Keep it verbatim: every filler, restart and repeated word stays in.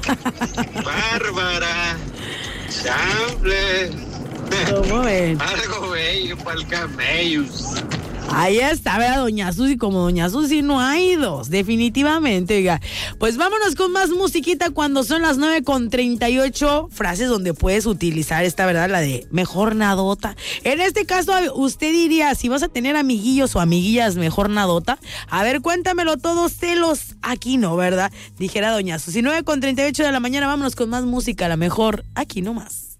Bárbara, chamble. ¿Cómo ven? Algo bello para el camello. Ahí está, vea, doña Susi, como doña Susi no hay dos, definitivamente, oiga. Pues vámonos con más musiquita cuando son las nueve con treinta y ocho, frases donde puedes utilizar esta, ¿verdad? La de mejor nadota. En este caso, usted diría, si vas a tener amiguillos o amiguillas mejor nadota, a ver, cuéntamelo todo, celos, aquí no, ¿verdad? Dijera doña Susi, nueve con treinta y ocho de la mañana, vámonos con más música, la mejor, aquí nomás.